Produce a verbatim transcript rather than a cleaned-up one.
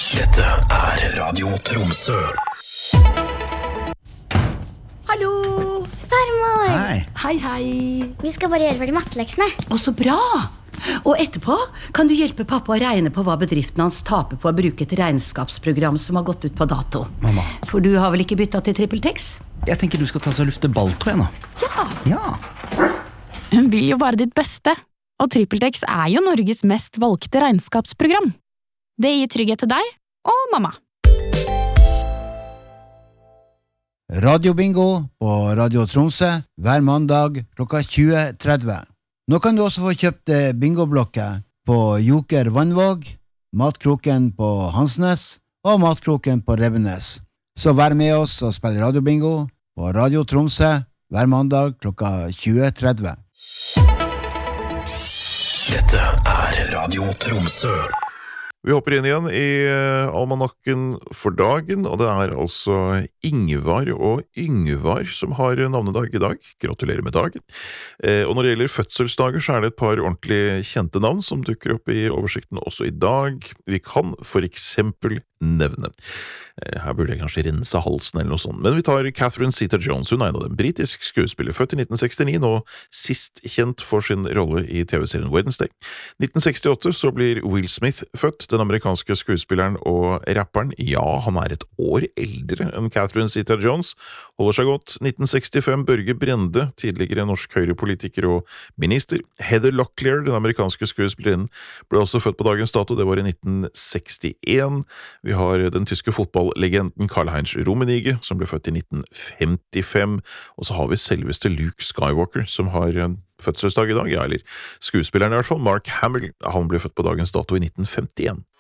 Dette er Radio Tromsø. Hallo! Farmor! Hei. Hei, hei. Vi skal bare gjøre ferdig matteleksene. Å, så bra! Og etterpå kan du hjelpe pappa å regne på hva bedriften hans taper på å bruke et regnskapsprogram som har gått ut på dato. Mamma. For du har vel ikke byttet til TrippelTex? Jeg tenker du skal ta så lufte balltå igjen nå. Ja. Ja. Hun vil jo bare ditt beste, og TrippelTex er jo Norges mest valgte regnskapsprogram. Det gir trygghet til deg og mamma. Radiobingo på Radio Tromsø hver mandag klokka tjue tretti. Nå kan du også få kjøpt bingoblokket på Joker Vannvåg, Matkroken på Hansnes og Matkroken på Rebbenes. Så vær med oss og spill radiobingo på Radio Tromsø hver mandag klokka tjue tretti. Dette er Radio Tromsø. Vi hopper inn igjen i uh, almanakken for dagen, og det er altså Ingvar og Yngvar som har navnedag i dag. Gratulerer med dagen. Eh, og når det gjelder fødselsdager, så er det et par ordentlig kjente navn som dukker opp i oversikten også i dag. Vi kan for eksempel nevne. Eh, her burde jeg kanskje rense halsen eller noe sånt, men vi tar Catherine Zeta-Jones. Hun er en av dem, britisk skuespiller, født i nitten sekstini, nå sist kjent for sin rolle i T V-serien Wednesday. nitten sekstiåtte så blir Will Smith født, den amerikanske skuespilleren og rapperen. Ja, han er et år eldre enn Catherine Zeta-Jones, holder seg godt. nitten sekstifem, Børge Brende, tidligere norsk høyrepolitiker og minister. Heather Locklear, den amerikanske skuespillerinnen, ble også født på dagens dato, det var i nitten sekstien. Vi har den tyske fotballlegenden Karl-Heinz Rummenigge, som ble født i nitten femtifem, og så har vi selveste Luke Skywalker, som har en fødselsdag i dag, ja, eller skuespilleren i hvert fall, Mark Hamill. Han ble født på dagens dato i nitten femtien.